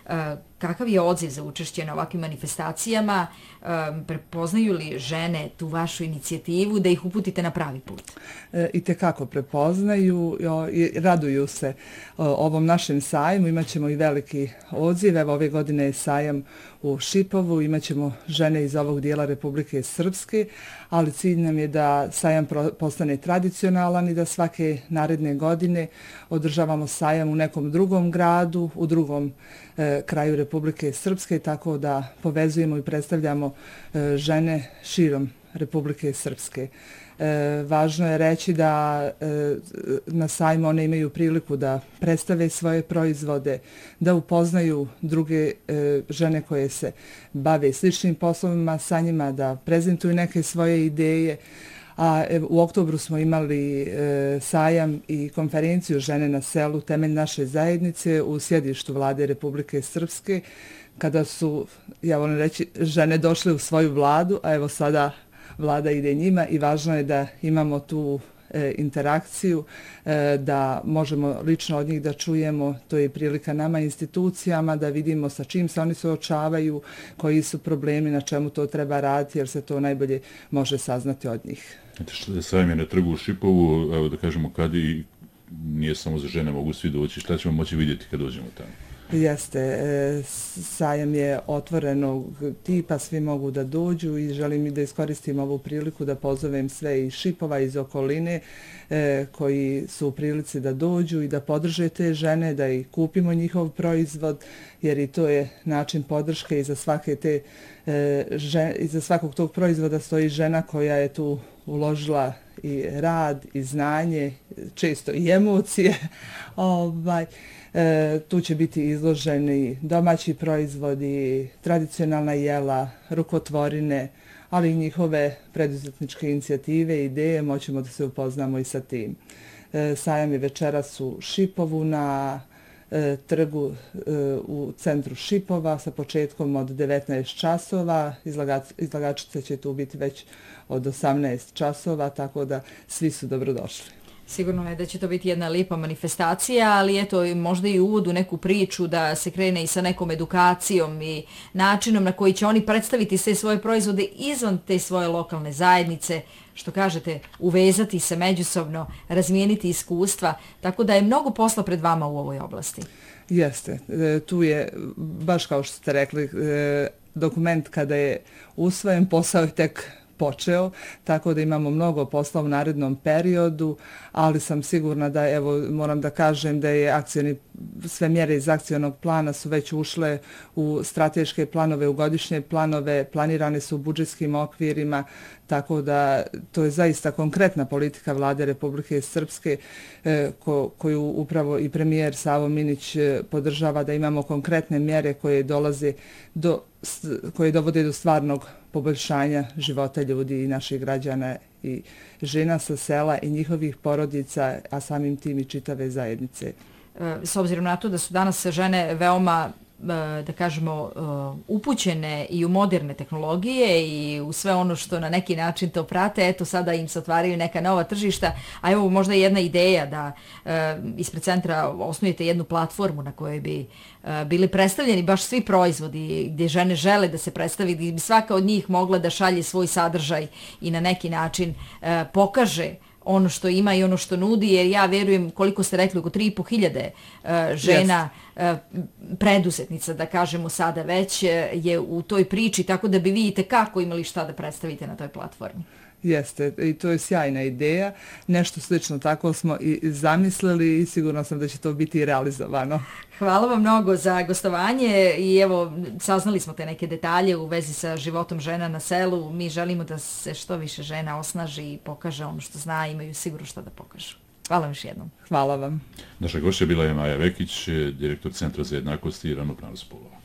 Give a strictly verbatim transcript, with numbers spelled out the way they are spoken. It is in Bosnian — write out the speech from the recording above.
Kakav je odziv za učešće na ovakvim manifestacijama? Prepoznaju li žene tu vašu inicijativu da ih uputite na pravi put? I tekako prepoznaju i raduju se ovom našem sajmu. Imaćemo i veliki odziv. Evo ove godine je sajam u Šipovu. Imaćemo žene iz ovog dijela Republike Srpske, ali cilj nam je da sajam postane tradicionalan i da svake naredne godine održavamo sajam u nekom drugom gradu, u drugom e, kraju Republike Srpske, tako da povezujemo i predstavljamo e, žene širom Republike Srpske. E, važno je reći da e, na sajmu one imaju priliku da predstave svoje proizvode, da upoznaju druge e, žene koje se bave sličnim poslovima sa njima, da prezentuju neke svoje ideje. A evo, u oktobru smo imali e, sajam i konferenciju Žene na selu, temelj naše zajednice u sjedištu Vlade Republike Srpske, kada su, ja volim reći, žene došle u svoju vladu, a evo sada vlada ide njima i važno je da imamo tu e, interakciju, e, da možemo lično od njih da čujemo, to je prilika nama institucijama, da vidimo sa čim se oni suočavaju, koji su problemi, na čemu to treba raditi, jer se to najbolje može saznati od njih. Sajam je na trgu u Šipovu, evo da kažemo kad i nije samo za žene, mogu svi doći, šta ćemo moći vidjeti kad dođemo tamo? Jeste, sajam je otvorenog tipa, svi mogu da dođu i želim i da iskoristim ovu priliku da pozovem sve iz Šipova, iz okoline koji su u prilici da dođu i da podrže te žene, da i kupimo njihov proizvod, jer i to je način podrške i za svake te i za svakog tog proizvoda stoji žena koja je tu uložila i rad i znanje, često i emocije. ovaj E, tu će biti izloženi domaći proizvodi, tradicionalna jela, rukotvorine, ali i njihove preduzetničke inicijative i ideje, moćemo da se upoznamo i sa tim. E, sajam je večeras u Šipovu na e, trgu e, u centru Šipova sa početkom od devetnaest časova. Izlagač, izlagačice će tu biti već od osamnaest časova, tako da svi su dobrodošli. Sigurno je da će to biti jedna lijepa manifestacija, ali eto možda i uvod u neku priču da se krene i sa nekom edukacijom i načinom na koji će oni predstaviti sve svoje proizvode izvan te svoje lokalne zajednice, što kažete, uvezati se međusobno, razmijeniti iskustva, tako da je mnogo posla pred vama u ovoj oblasti. Jeste, tu je, baš kao što ste rekli, dokument kada je usvojen, posao je tek počeo, tako da imamo mnogo posla u narednom periodu, ali sam sigurna da, evo, moram da kažem da je akcioni, sve mjere iz akcionog plana su već ušle u strateške planove, u godišnje planove, planirane su u budžetskim okvirima, tako da to je zaista konkretna politika Vlade Republike Srpske eh, ko, koju upravo i premijer Savo Minić eh, podržava, da imamo konkretne mjere koje dolaze do, koje dovode do stvarnog poboljšanja života ljudi i naših građana i žena sa sela i njihovih porodica, a samim tim i čitave zajednice. S obzirom na to da su danas žene veoma, da kažemo, upućene i u moderne tehnologije i u sve ono što na neki način to prate, eto sada im se otvaraju neka nova tržišta, a evo možda jedna ideja da ispred centra osnujete jednu platformu na kojoj bi bili predstavljeni baš svi proizvodi gdje žene žele da se predstavi, gdje bi svaka od njih mogla da šalje svoj sadržaj i na neki način pokaže ono što ima i ono što nudi, jer ja vjerujem, koliko ste rekli, oko tri i po hiljade uh, žena uh, preduzetnica, da kažemo sada već, je u toj priči, tako da bi vidite kako imali šta da predstavite na toj platformi. Jeste, i to je sjajna ideja. Nešto slično tako smo i zamislili i sigurno sam da će to biti i realizovano. Hvala vam mnogo za gostovanje i evo, saznali smo te neke detalje u vezi sa životom žena na selu. Mi želimo da se što više žena osnaži i pokaže ono što zna, imaju sigurno što da pokažu. Hvala vam još jednom. Hvala vam. Naša gošća bila je Maja Vekić, direktor Centra za jednakost i ravnopravnost spolova.